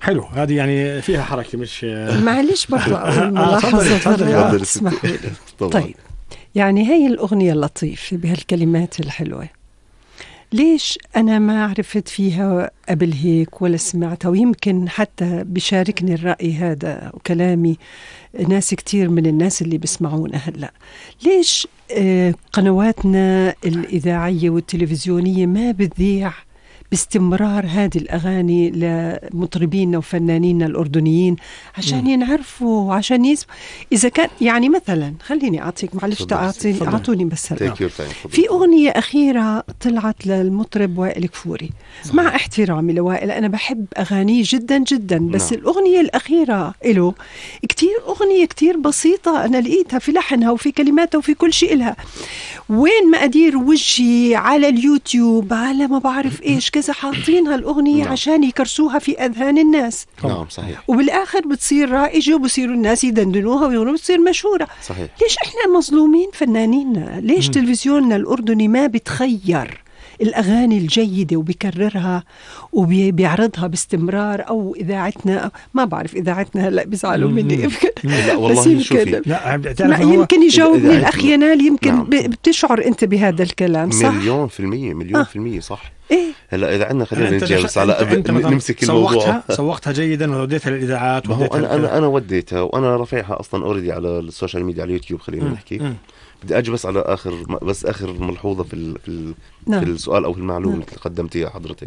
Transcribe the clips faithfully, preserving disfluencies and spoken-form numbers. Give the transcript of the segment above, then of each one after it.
حلو، هذه يعني فيها حركة مش معلش برضو أقول ملاحظة اسمحوا لي. طيب يعني هي الأغنية اللطيفة بهالكلمات الحلوة، ليش أنا ما عرفت فيها قبل هيك ولا سمعتها؟ ويمكن حتى بشاركني الرأي هذا وكلامي ناس كتير من الناس اللي بسمعونا هلأ. ليش آه قنواتنا الإذاعية والتلفزيونية ما بتذيع باستمرار هذه الأغاني لمطربينا وفنانينا الأردنيين عشان ينعرفوا وعشان يسمعوا؟ إذا كان يعني مثلا خليني أعطيك معلش تعطيني أعطوني بس هلا في أغنية أخيرة طلعت للمطرب وائل كفوري. صحيح. مع احترامي لوائل أنا بحب أغانيه جدا جدا، بس نعم. الأغنية الأخيرة له كتير أغنية كتير بسيطة، أنا لقيتها في لحنها وفي كلماتها وفي كل شيء إلها، وين ما أدير وجهي على اليوتيوب على ما بعرف إيش كذا حاطينها الأغنية نعم. عشان يكرسوها في أذهان الناس. نعم صحيح. وبالآخر بتصير رائجة وبصيروا الناس يدندنوها ويغنوا بتصير مشهورة. صحيح. ليش إحنا مظلومين فنانيننا؟ ليش م. تلفزيوننا الأردني ما بتخير الأغاني الجيدة وبيكررها وبيعرضها باستمرار؟ أو إذاعتنا ما بعرف إذاعتنا هلأ بيزعلوا مني يمكن لا والله يمكن لا يمكن يجاوبني الأخ ينال يمكن نعم. بتشعر أنت بهذا الكلام صح؟ مليون في المية مليون آه. في المية صح. إيه؟ هلا إذا عندنا خلينا نتجاوز على أنت نمسك الموضوع. سوقتها جيدا ووديتها للإذاعات. أنا أنا أنا وديتها وأنا رافعها أصلا أوريدي على السوشيال ميديا على اليوتيوب. خلينا م. نحكي م. بدي أجي بس على آخر بس آخر ملحوظة في ال في, ال نعم. في السؤال أو في المعلومة اللي قدمتيها حضرتك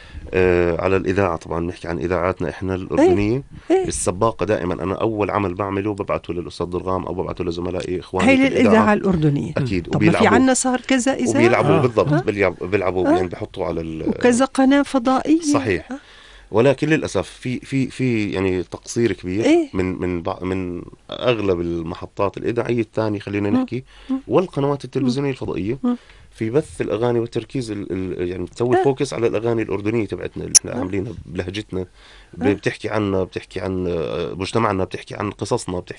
آه على الإذاعة. طبعا نحكي عن إذاعاتنا إحنا الأردنية. إيه؟ إيه؟ السباقة دائما أنا أول عمل بعمله ببعته للأستاذ ضرغام أو ببعته لزملائي إخواني هي للإذاعة الأردنية أكيد. طب في عنا صار كذا إذاعة وبيلعبوا آه. بالضبط آه. بيلعبوا, بيلعبوا آه. يعني بيحطوا على وكذا قناة فضائية. صحيح آه. ولكن للأسف في في في يعني تقصير كبير إيه؟ من من من أغلب المحطات الإذاعية الثانية خلينا نحكي م. والقنوات التلفزيونية الفضائية م. في بث الأغاني والتركيز ال ال يعني تسوي آه. فوكس على الأغاني الأردنية تبعتنا اللي احنا آه. عاملينها بلهجتنا، بتحكي عنا، بتحكي عن مجتمعنا، بتحكي عن قصصنا، بتحكي